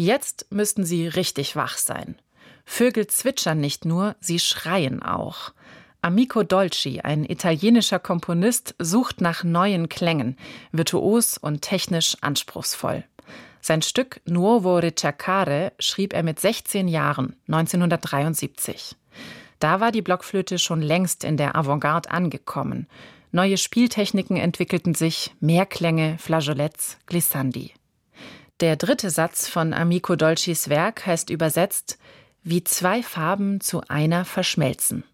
Jetzt müssten sie richtig wach sein. Vögel zwitschern nicht nur, sie schreien auch. Amico Dolci, ein italienischer Komponist, sucht nach neuen Klängen, virtuos und technisch anspruchsvoll. Sein Stück Nuovo Ricercare schrieb er mit 16 Jahren, 1973. Da war die Blockflöte schon längst in der Avantgarde angekommen. Neue Spieltechniken entwickelten sich, Mehrklänge, Flageolets, Glissandi. Der dritte Satz von Amico Dolcis Werk heißt übersetzt: Wie zwei Farben zu einer verschmelzen.